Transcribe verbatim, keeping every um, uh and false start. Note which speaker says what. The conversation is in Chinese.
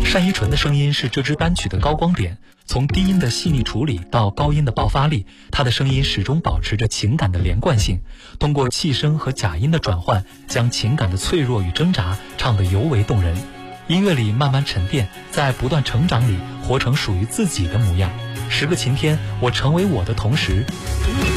Speaker 1: 单依纯的声音是这支单曲的高光点，从低音的细腻处理到高音的爆发力，她的声音始终保持着情感的连贯性，通过气声和假音的转换，将情感的脆弱与挣扎唱得尤为动人。音乐里慢慢沉淀，在不断成长里活成属于自己的模样。十个晴天，我成为我的同时，